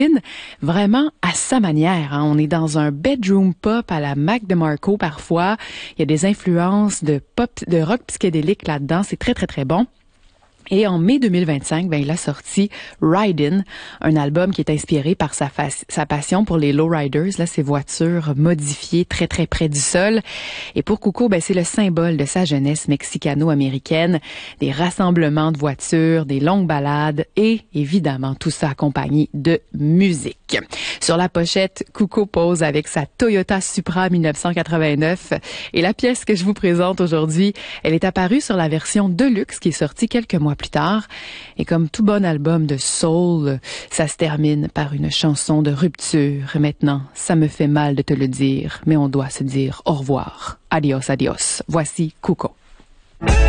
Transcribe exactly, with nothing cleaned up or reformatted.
vraiment à sa manière. Hein. On est dans un bedroom pop à la Mac DeMarco parfois. Il y a des influences de pop, de rock psychédélique là-dedans. C'est très, très, très bon. Et en mai deux mille vingt-cinq, ben, il a sorti Ridin', un album qui est inspiré par sa, fa- sa passion pour les lowriders, là, ces voitures modifiées très, très près du sol. Et pour Cuco, ben, c'est le symbole de sa jeunesse mexicano-américaine, des rassemblements de voitures, des longues balades et, évidemment, tout ça accompagné de musique. Sur la pochette, Cuco pose avec sa Toyota Supra dix-neuf cent quatre-vingt-neuf. Et la pièce que je vous présente aujourd'hui, elle est apparue sur la version Deluxe qui est sortie quelques mois plus tard. Et comme tout bon album de soul, ça se termine par une chanson de rupture. Et maintenant, ça me fait mal de te le dire, mais on doit se dire au revoir. Adios, adios. Voici Cuco.